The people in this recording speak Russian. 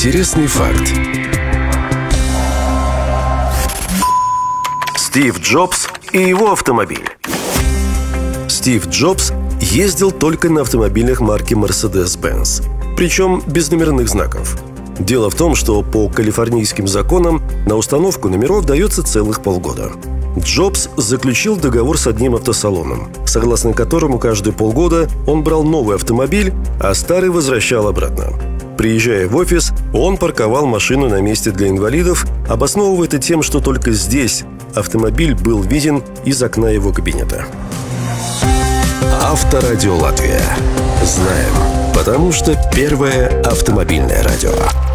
Интересный факт. Стив Джобс и его автомобиль. Стив Джобс ездил только на автомобилях марки Mercedes-Benz, причем без номерных знаков. Дело в том, что по калифорнийским законам на установку номеров дается целых полгода. Джобс заключил договор с одним автосалоном, согласно которому каждые полгода он брал новый автомобиль, а старый возвращал обратно. Приезжая в офис, он парковал машину на месте для инвалидов, обосновывая это тем, что только здесь автомобиль был виден из окна его кабинета. Авторадио Латвия. Знаем, потому что первое автомобильное радио.